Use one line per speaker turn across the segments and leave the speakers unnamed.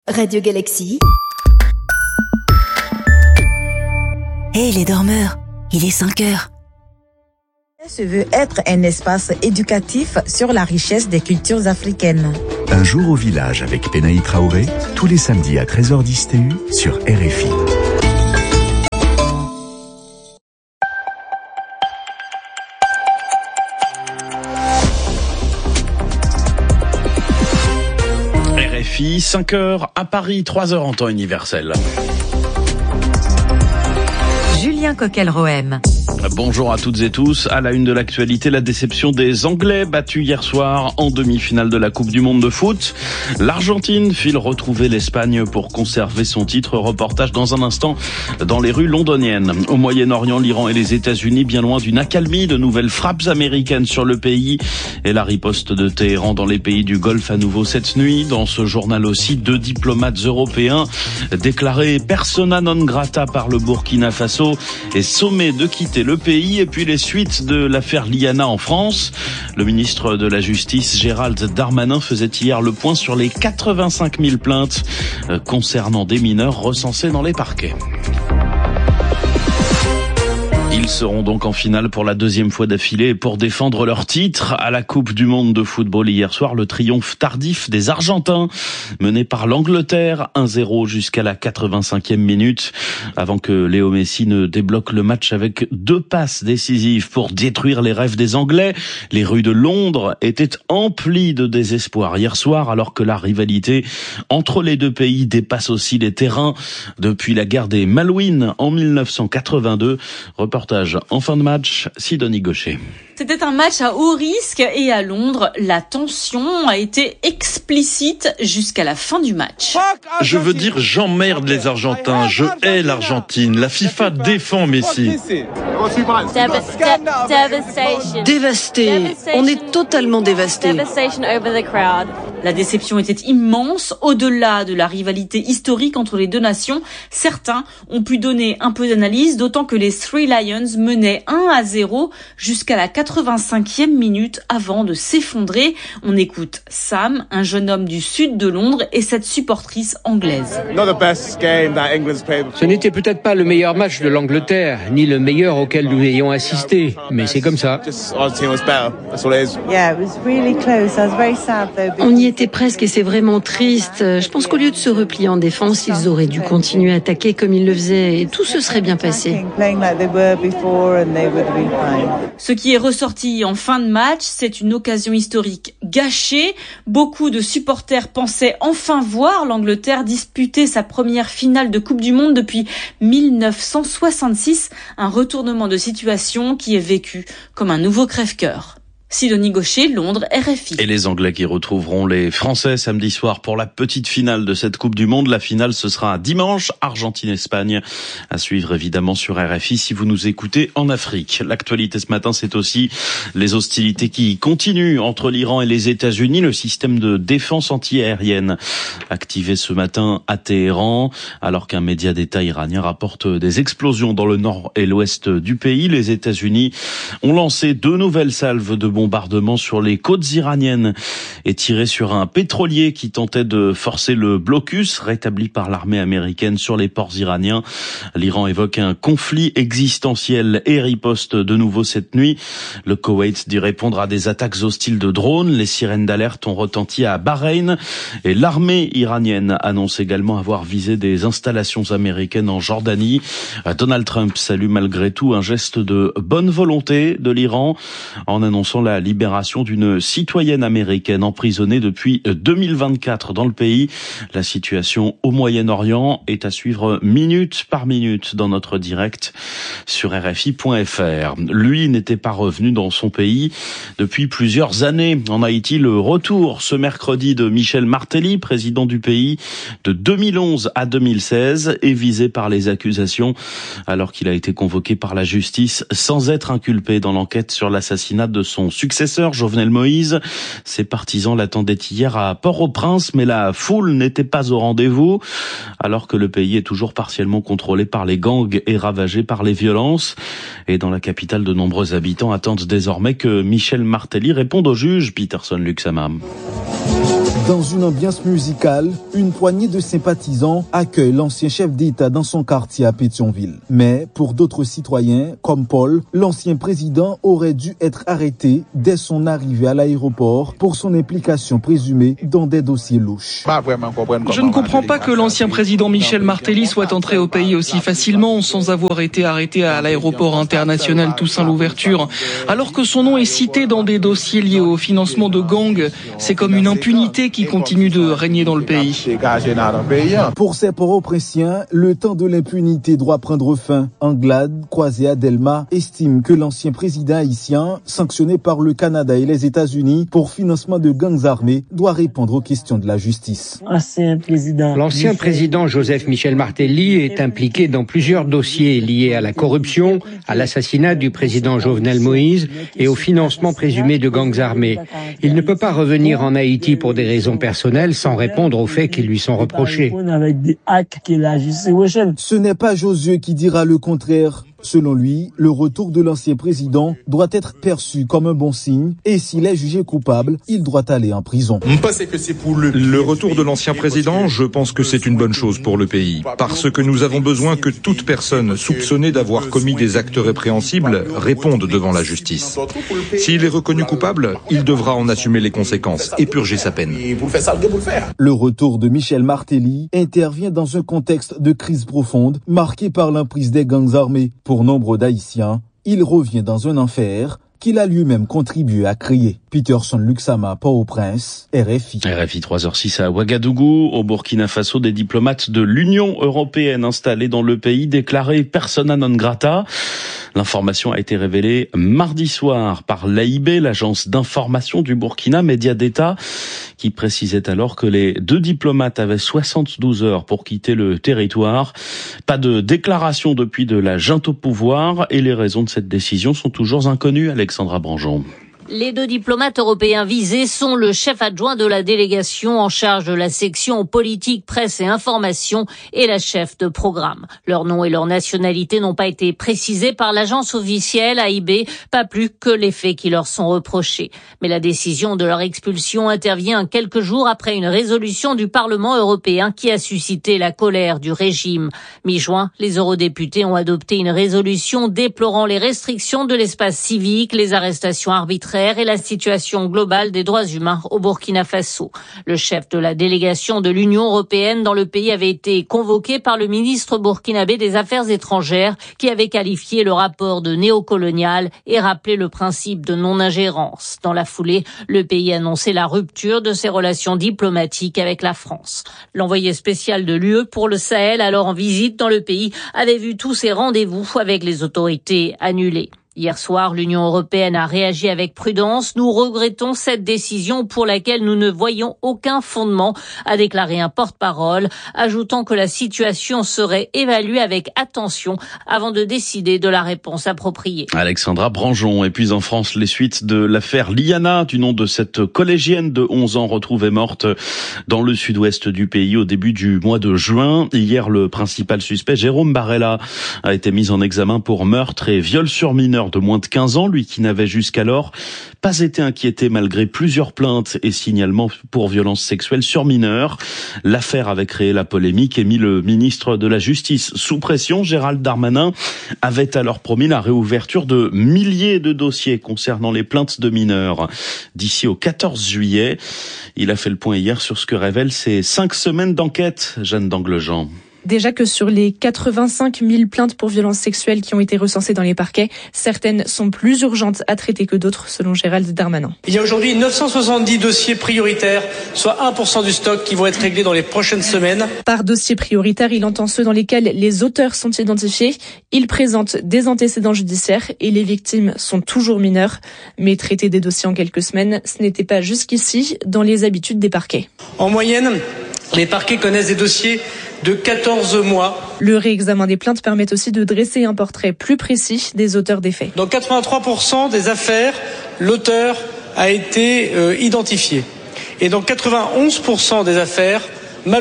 Radio Galaxy.
Hé les dormeurs, il est 5 heures.
Se veut être un espace éducatif sur la richesse des cultures africaines.
Un jour au village avec Penaï Traoré, tous les samedis à 13h10 TU sur RFI.
RFI, 5h à Paris, 3h en temps universel.
Julien Coquel-Rohem.
Bonjour à toutes et tous. À la une de l'actualité, la déception des Anglais battus hier soir en demi-finale de la Coupe du Monde de foot. L'Argentine file retrouver l'Espagne pour conserver son titre. Reportage dans un instant dans les rues londoniennes. Au Moyen-Orient, l'Iran et les États-Unis bien loin d'une accalmie. De nouvelles frappes américaines sur le pays et la riposte de Téhéran dans les pays du Golfe à nouveau cette nuit. Dans ce journal aussi, 2 diplomates européens déclarés persona non grata par le Burkina Faso et sommés de quitter le pays. Et puis les suites de l'affaire Liana en France. Le ministre de la Justice, Gérald Darmanin, faisait hier le point sur les 85 000 plaintes concernant des mineurs recensés dans les parquets. Ils seront donc en finale pour la 2e fois d'affilée pour défendre leur titre à la Coupe du Monde de football. Hier soir, le triomphe tardif des Argentins, mené par l'Angleterre, 1-0 jusqu'à la 85e minute, avant que Léo Messi ne débloque le match avec 2 passes décisives pour détruire les rêves des Anglais. Les rues de Londres étaient emplies de désespoir hier soir, alors que la rivalité entre les deux pays dépasse aussi les terrains depuis la guerre des Malouines en 1982. Reportage en fin de match, Sidonie Gaucher.
C'était un match à haut risque et à Londres, la tension a été explicite jusqu'à la fin du match.
Je veux dire, j'emmerde les Argentins, je hais l'Argentine, la FIFA défend Messi.
Dévasté, on est totalement dévasté.
La déception était immense, au-delà de la rivalité historique entre les deux nations. Certains ont pu donner un peu d'analyse, d'autant que les Three Lions menaient 1-0 jusqu'à la 85e minute avant de s'effondrer. On écoute Sam, un jeune homme du sud de Londres, et cette supportrice anglaise.
Ce n'était peut-être pas le meilleur match de l'Angleterre, ni le meilleur auquel nous ayons assisté, mais c'est comme ça.
On y était presque et c'est vraiment triste. Je pense qu'au lieu de se replier en défense, ils auraient dû continuer à attaquer comme ils le faisaient et tout se serait bien passé.
Ce qui est ressorti en fin de match, c'est une occasion historique gâchée. Beaucoup de supporters pensaient enfin voir l'Angleterre disputer sa première finale de Coupe du Monde depuis 1966. Un retournement de situation qui est vécu comme un nouveau crève-cœur. Sidonie Gaucher, Londres, RFI.
Et les Anglais qui retrouveront les Français samedi soir pour la petite finale de cette Coupe du Monde. La finale, ce sera dimanche, Argentine-Espagne. À suivre évidemment sur RFI si vous nous écoutez en Afrique. L'actualité ce matin, c'est aussi les hostilités qui continuent entre l'Iran et les États-Unis. Le système de défense anti-aérienne activé ce matin à Téhéran, alors qu'un média d'État iranien rapporte des explosions dans le nord et l'ouest du pays. Les États-Unis ont lancé 2 nouvelles salves de bombardement sur les côtes iraniennes et tiré sur un pétrolier qui tentait de forcer le blocus rétabli par l'armée américaine sur les ports iraniens. L'Iran évoque un conflit existentiel et riposte de nouveau cette nuit. Le Koweït dit répondre à des attaques hostiles de drones. Les sirènes d'alerte ont retenti à Bahreïn et l'armée iranienne annonce également avoir visé des installations américaines en Jordanie. Donald Trump salue malgré tout un geste de bonne volonté de l'Iran en annonçant la libération d'une citoyenne américaine emprisonnée depuis 2024 dans le pays. La situation au Moyen-Orient est à suivre minute par minute dans notre direct sur RFI.fr. Lui n'était pas revenu dans son pays depuis plusieurs années. En Haïti, le retour ce mercredi de Michel Martelly, président du pays de 2011 à 2016, est visé par les accusations alors qu'il a été convoqué par la justice sans être inculpé dans l'enquête sur l'assassinat de son successeur, Jovenel Moïse. Ses partisans l'attendaient hier à Port-au-Prince, mais la foule n'était pas au rendez-vous, alors que le pays est toujours partiellement contrôlé par les gangs et ravagé par les violences. Et dans la capitale, de nombreux habitants attendent désormais que Michel Martelly réponde au juge. Peterson Luxamam.
Dans une ambiance musicale, une poignée de sympathisants accueille l'ancien chef d'État dans son quartier à Pétionville. Mais pour d'autres citoyens, comme Paul, l'ancien président aurait dû être arrêté dès son arrivée à l'aéroport pour son implication présumée dans des dossiers louches.
Je ne comprends pas que l'ancien président Michel Martelly soit entré au pays aussi facilement sans avoir été arrêté à l'aéroport international Toussaint Louverture, alors que son nom est cité dans des dossiers liés au financement de gangs. C'est comme une impunité qui continue de régner dans le pays.
Pour ces Port-au-Prinsiens, le temps de l'impunité doit prendre fin. Anglade, Croisé Adelma, estime que l'ancien président haïtien, sanctionné par le Canada et les États-Unis pour financement de gangs armés, doit répondre aux questions de la justice.
L'ancien président Joseph Michel Martelly est impliqué dans plusieurs dossiers liés à la corruption, à l'assassinat du président Jovenel Moïse et au financement présumé de gangs armés. Il ne peut pas revenir en Haïti pour des raisons personnelles sans répondre aux faits qui lui sont reprochés.
Ce n'est pas Josué qui dira le contraire. Selon lui, le retour de l'ancien président doit être perçu comme un bon signe et s'il est jugé coupable, il doit aller en prison.
Le retour de l'ancien président, je pense que c'est une bonne chose pour le pays, parce que nous avons besoin que toute personne soupçonnée d'avoir commis des actes répréhensibles réponde devant la justice. S'il est reconnu coupable, il devra en assumer les conséquences et purger sa peine.
Le retour de Michel Martelly intervient dans un contexte de crise profonde marqué par l'emprise des gangs armés. Pour nombre d'Haïtiens, il revient dans un enfer qu'il a lui-même contribué à créer. Peterson Luxama, Port-au-Prince, RFI.
RFI 3h06 à Ouagadougou, au Burkina Faso, des diplomates de l'Union européenne installés dans le pays déclarés persona non grata. L'information a été révélée mardi soir par l'AIB, l'agence d'information du Burkina, média d'État, qui précisait alors que les deux diplomates avaient 72 heures pour quitter le territoire. Pas de déclaration depuis de la junte au pouvoir et les raisons de cette décision sont toujours inconnues. Alexandra Branjon.
Les deux diplomates européens visés sont le chef adjoint de la délégation en charge de la section politique, presse et information et la chef de programme. Leur nom et leur nationalité n'ont pas été précisés par l'agence officielle AIB, pas plus que les faits qui leur sont reprochés. Mais la décision de leur expulsion intervient quelques jours après une résolution du Parlement européen qui a suscité la colère du régime. Mi-juin, les eurodéputés ont adopté une résolution déplorant les restrictions de l'espace civique, les arrestations arbitraires et la situation globale des droits humains au Burkina Faso. Le chef de la délégation de l'Union européenne dans le pays avait été convoqué par le ministre burkinabé des Affaires étrangères qui avait qualifié le rapport de néocolonial et rappelé le principe de non-ingérence. Dans la foulée, le pays a annoncé la rupture de ses relations diplomatiques avec la France. L'envoyé spécial de l'UE pour le Sahel, alors en visite dans le pays, avait vu tous ses rendez-vous avec les autorités annulés. Hier soir, l'Union européenne a réagi avec prudence. Nous regrettons cette décision pour laquelle nous ne voyons aucun fondement, a déclaré un porte-parole, ajoutant que la situation serait évaluée avec attention avant de décider de la réponse appropriée.
Alexandra Branjon. Et puis en France, les suites de l'affaire Liana, du nom de cette collégienne de 11 ans retrouvée morte dans le sud-ouest du pays au début du mois de juin. Hier, le principal suspect, Jérôme Barella, a été mis en examen pour meurtre et viol sur mineur de moins de 15 ans, lui qui n'avait jusqu'alors pas été inquiété malgré plusieurs plaintes et signalements pour violences sexuelles sur mineurs. L'affaire avait créé la polémique et mis le ministre de la Justice sous pression. Gérald Darmanin avait alors promis la réouverture de milliers de dossiers concernant les plaintes de mineurs d'ici au 14 juillet. Il a fait le point hier sur ce que révèlent ces 5 semaines d'enquête. Jeanne d'Anglejean.
Déjà que sur les 85 000 plaintes pour violences sexuelles qui ont été recensées dans les parquets, certaines sont plus urgentes à traiter que d'autres, selon Gérald Darmanin.
Il y a aujourd'hui 970 dossiers prioritaires, soit 1% du stock qui vont être réglés dans les prochaines semaines.
Par dossier prioritaire, il entend ceux dans lesquels les auteurs sont identifiés. Il présente des antécédents judiciaires et les victimes sont toujours mineures. Mais traiter des dossiers en quelques semaines, ce n'était pas jusqu'ici dans les habitudes des parquets.
En moyenne, les parquets connaissent des dossiers de 14 mois.
Le réexamen des plaintes permet aussi de dresser un portrait plus précis des auteurs des faits.
Dans 83% des affaires, l'auteur a été identifié. Et dans 91% des affaires,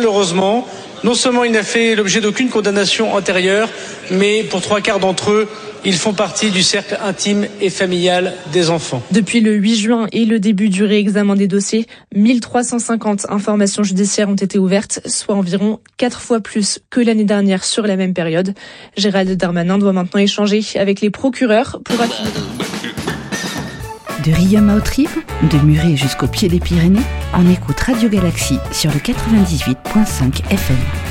malheureusement, non seulement il n'a fait l'objet d'aucune condamnation antérieure, mais pour 3/4 d'entre eux, ils font partie du cercle intime et familial des enfants.
Depuis le 8 juin et le début du réexamen des dossiers, 1350 informations judiciaires ont été ouvertes, soit environ 4 fois plus que l'année dernière sur la même période. Gérald Darmanin doit maintenant échanger avec les procureurs pour affiner.
De Riom à Haute-Rive, de Muret jusqu'au pied des Pyrénées, on écoute Radio Galaxie sur le 98.5 FM.